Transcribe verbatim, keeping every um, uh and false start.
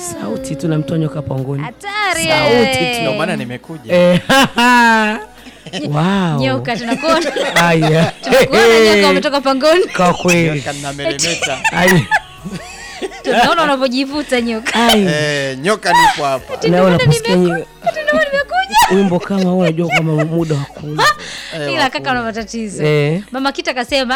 Sauti tunamtoa nyoka pangoni. Hatari. Sauti tu. Ndio maana nimekuja. Eh. Wow. Nyoka tunakuona. Aya. Tunakuona nyoka umetoka pangoni. Kwa kweli. Nyoka na melemeta. Aya. Tunaona unavyojivuta nyoka. Eh, nyoka nipo hapa. Na unaposikia Tunaona nimekuja. wimbo kama huo unajua kama muda wa kula. Ila kaka una matatizo. Eh. Mama Kita kasema